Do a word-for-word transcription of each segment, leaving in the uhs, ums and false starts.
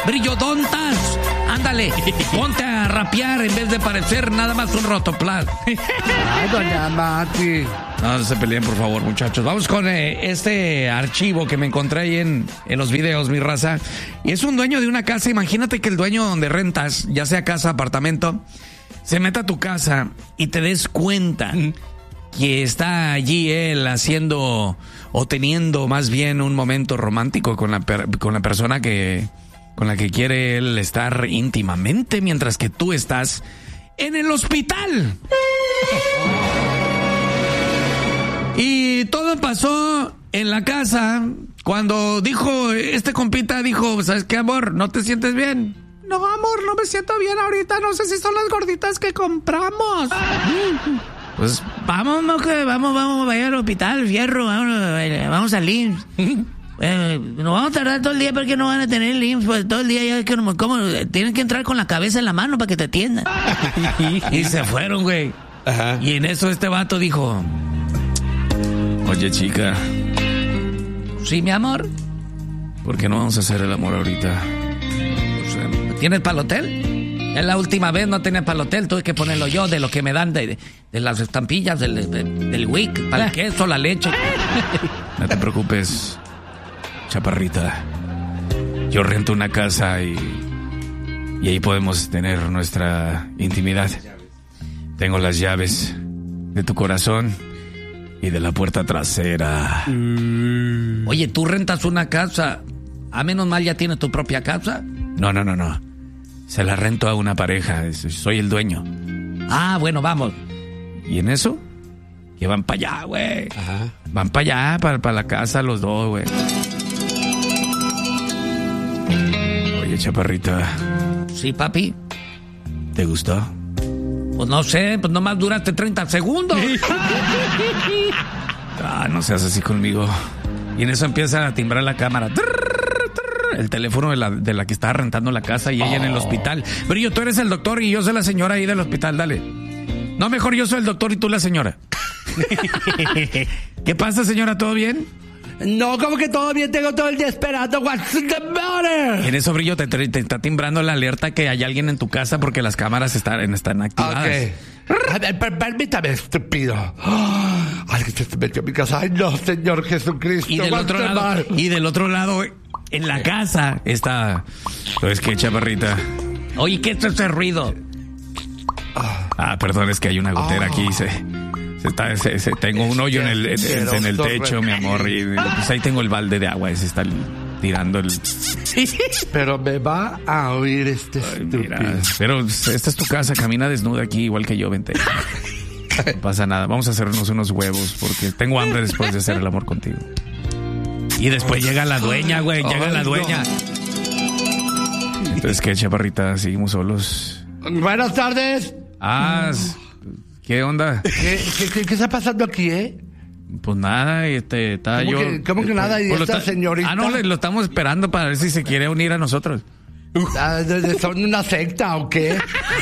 Brillodontas. Ándale, ponte a rapear en vez de parecer nada más un rotoplas. Ay, doña Mati. No, no se peleen, por favor, muchachos. Vamos con eh, este archivo que me encontré ahí en, en los videos, mi raza. Y es un dueño de una casa. Imagínate que el dueño donde rentas, ya sea casa, apartamento, se meta a tu casa y te des cuenta que está allí él haciendo o teniendo más bien un momento romántico con la, per, con la persona que, con la que quiere él estar íntimamente, mientras que tú estás en el hospital. Y todo pasó en la casa cuando dijo, este compita dijo, ¿sabes qué, amor? ¿No te sientes bien? No, amor, no me siento bien ahorita. No sé si son las gorditas que compramos. Pues vamos, que vamos, vamos, vaya al hospital, fierro, vamos, vamos al I M S S. Eh, nos vamos a tardar todo el día porque no van a tener el I M S S, pues todo el día ya que no, ¿cómo? Tienen que entrar con la cabeza en la mano para que te atiendan. Y se fueron, güey. Ajá. Y en eso este vato dijo, oye, chica. Sí, mi amor. ¿Por qué no vamos a hacer el amor ahorita? O sea, ¿tienes para el hotel? Es la última vez no tenía para el hotel, tuve que ponerlo yo de lo que me dan de, de las estampillas del, de, del Wick, para el queso, la leche. No te preocupes, chaparrita. Yo rento una casa y, y ahí podemos tener nuestra intimidad. Tengo las llaves de tu corazón y de la puerta trasera. Mm. Oye, ¿tú rentas una casa? A menos mal ya tienes tu propia casa. No, no, no, no. Se la rento a una pareja. Soy el dueño. Ah, bueno, vamos. ¿Y en eso? Que van para allá, güey. Ajá. Van para allá, para, para la casa los dos, güey. Oye, chaparrita. Sí, papi. ¿Te gustó? Pues no sé, pues nomás duraste treinta segundos. Ah, no seas así conmigo. Y en eso empieza a timbrar la cámara. El teléfono de la, de la que estaba rentando la casa y ella oh. en el hospital. Brillo, tú eres el doctor y yo soy la señora ahí del hospital, dale. No, mejor yo soy el doctor y tú la señora. ¿Qué pasa, señora? ¿Todo bien? No, como que todo bien, tengo todo el día esperando. What's the matter? En eso, Brillo, te, te, te está timbrando la alerta que hay alguien en tu casa porque las cámaras están, están activadas. Okay. A ver, per, permítame, estúpido. Alguien se metió a mi casa. Ay, no, Señor Jesucristo. Y del otro lado, mal? y del otro lado, en la casa está... ¿Sabes qué, chaparrita? Oye, ¿qué es ese ruido? Ah, perdón, es que hay una gotera oh. aquí, se... Se está, se, se, tengo un hoyo en el, en, en, en el techo, mi amor, y pues ahí tengo el balde de agua y se está tirando el... Pero me va a oír este Ay, mira, pero esta es tu casa, camina desnuda aquí igual que yo, vente. No pasa nada, vamos a hacernos unos huevos porque tengo hambre después de hacer el amor contigo. Y después llega la dueña, güey, llega la dueña. Entonces, ¿qué, chaparrita? Seguimos solos. Buenas tardes. Ah... ¿Qué onda? ¿Qué, qué, qué, qué está pasando aquí, eh? Pues nada, este, está ¿Cómo yo... Que, ¿Cómo que nada? ¿Y pues esta está, señorita? Ah, no, lo estamos esperando para ver si se quiere unir a nosotros. ¿Son una secta o qué?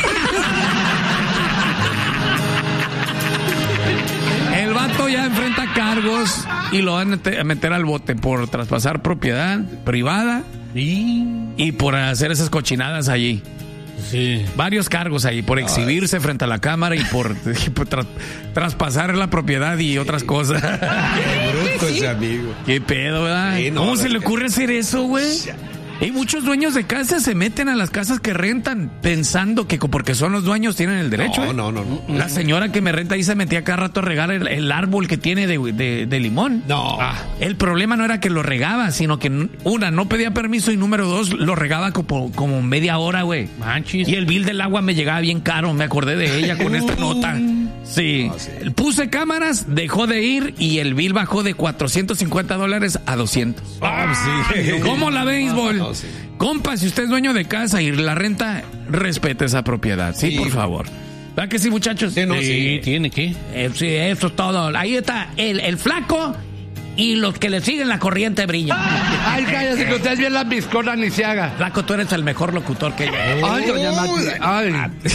El vato ya enfrenta cargos y lo van a meter al bote por traspasar propiedad privada y, y por hacer esas cochinadas allí. Sí. Varios cargos ahí, por exhibirse Ay. frente a la cámara y por, y por tra- traspasar la propiedad y otras cosas. Qué bruto ese amigo. Qué pedo, ¿verdad? Sí, no, ¿Cómo se le ocurre hacer eso, güey? Hay muchos dueños de casas se meten a las casas que rentan pensando que porque son los dueños tienen el derecho. No, ¿eh? no, no, no. La señora que me renta ahí se metía cada rato a regar el, el árbol que tiene de, de, de limón. No. Ah, el problema no era que lo regaba, sino que una, no pedía permiso y número dos, lo regaba como, como media hora, güey. Manchis. Y el bill del agua me llegaba bien caro, me acordé de ella con esta nota. Sí. No, sí. Puse cámaras, dejó de ir y el bill bajó de cuatrocientos cincuenta dólares a doscientos. Ah, sí. ¿Cómo la béisbol? No, no, sí. Compa, si usted es dueño de casa y la renta, respete esa propiedad, ¿sí? sí. Por favor. ¿Verdad que sí, muchachos? Sí, no, sí, sí. tiene que. Eh, sí, eso es todo. Ahí está el, el flaco y los que le siguen la corriente Brillo. Ay, cállate, que usted es bien la biscona ni se haga. Flaco, tú eres el mejor locutor que yo. Ay, doña Mati. Ay.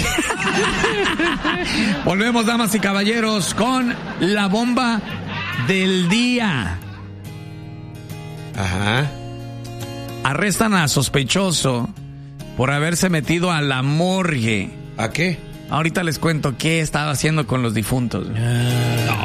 Volvemos, damas y caballeros, con la bomba del día. Ajá. Arrestan a sospechoso por haberse metido a la morgue. ¿A qué? Ahorita les cuento qué estaba haciendo con los difuntos. No,